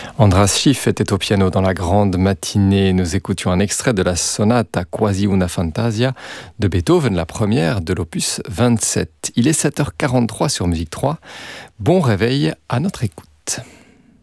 Andras Schiff était au piano dans la grande matinée. Nous écoutions un extrait de la sonate Quasi una fantasia de Beethoven, la première de l'opus 27. Il est 7h43 sur Musique 3. Bon réveil à notre écoute.